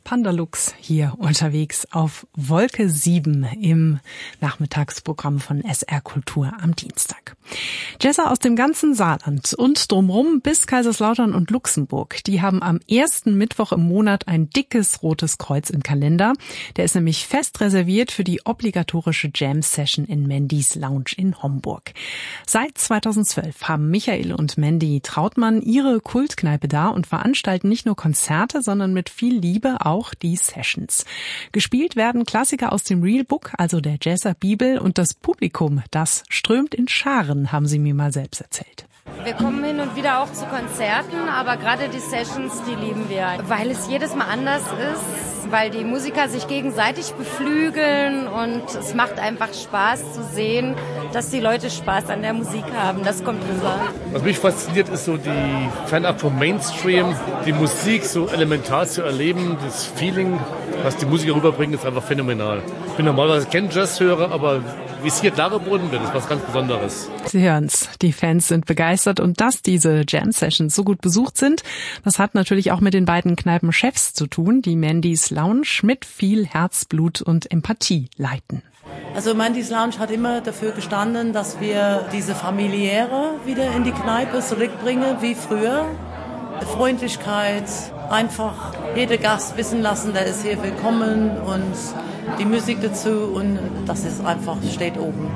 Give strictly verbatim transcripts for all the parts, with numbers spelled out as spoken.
Pandalux hier unterwegs auf Wolke sieben im Nachmittagsprogramm von S R Kultur am Dienstag. Jazzer aus dem ganzen Saarland und drumherum bis Kaiserslautern und Luxemburg, die haben am ersten Mittwoch im Monat ein dickes rotes Kreuz im Kalender. Der ist nämlich fest reserviert für die obligatorische Jam-Session in Mandys Lounge in Homburg. Seit zweitausendzwölf haben Michael und Mandy Trautmann ihre Kultkneipe da und veranstalten nicht nur Konzerte, sondern mit viel Liebe auch die Sessions. Gespielt werden Klassiker aus dem Real Book, also der Jazzer Bibel, und das Publikum, das strömt in Scharen, haben sie mir mal selbst erzählt. Wir kommen hin und wieder auch zu Konzerten, aber gerade die Sessions, die lieben wir, weil es jedes Mal anders ist, weil die Musiker sich gegenseitig beflügeln und es macht einfach Spaß zu sehen, dass die Leute Spaß an der Musik haben. Das kommt rüber. Was mich fasziniert, ist so die Fernab vom Mainstream, die Musik so elementar zu erleben, das Feeling, was die Musiker rüberbringen, ist einfach phänomenal. Ich bin normalerweise kein Jazzhörer, aber wie es hier dargeboten wird, ist was ganz Besonderes. Sie hören's, die Fans sind begeistert und dass diese Jam-Sessions so gut besucht sind, das hat natürlich auch mit den beiden Kneipenchefs zu tun, die Mandys Lounge mit viel Herzblut und Empathie leiten. Also Mandys Lounge hat immer dafür gestanden, dass wir diese familiäre wieder in die Kneipe zurückbringen, wie früher. Freundlichkeit, einfach jeder Gast wissen lassen, der ist hier willkommen und die Musik dazu und das ist einfach, steht oben.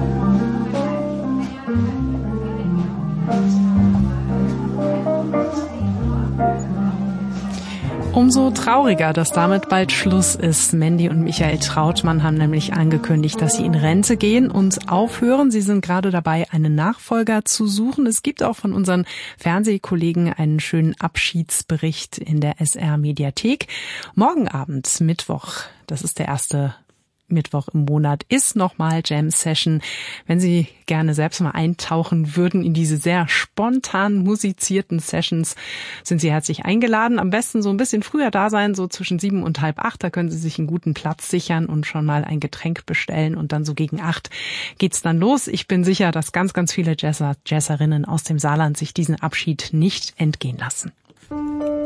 Umso trauriger, dass damit bald Schluss ist. Mandy und Michael Trautmann haben nämlich angekündigt, dass sie in Rente gehen und aufhören. Sie sind gerade dabei, einen Nachfolger zu suchen. Es gibt auch von unseren Fernsehkollegen einen schönen Abschiedsbericht in der S R-Mediathek. Morgen Abend, Mittwoch, das ist der erste Mittwoch im Monat, ist nochmal Jam Session. Wenn Sie gerne selbst mal eintauchen würden in diese sehr spontan musizierten Sessions, sind Sie herzlich eingeladen. Am besten so ein bisschen früher da sein, so zwischen sieben und halb acht. Da können Sie sich einen guten Platz sichern und schon mal ein Getränk bestellen. Und dann so gegen acht geht's dann los. Ich bin sicher, dass ganz, ganz viele Jazzer, Jazzerinnen aus dem Saarland sich diesen Abschied nicht entgehen lassen.